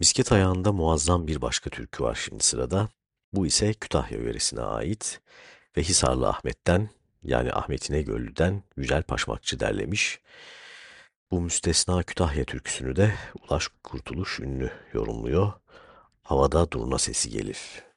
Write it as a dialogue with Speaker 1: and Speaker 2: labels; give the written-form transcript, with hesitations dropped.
Speaker 1: Misket ayağında muazzam bir başka türkü var şimdi sırada. Bu ise Kütahya yöresine ait ve Hisarlı Ahmet'ten yani Ahmet İnegöllü'den Yücel Paşmakçı derlemiş. Bu müstesna Kütahya türküsünü de Ulaş Kurtuluş ünlü yorumluyor. Havada durna sesi gelir.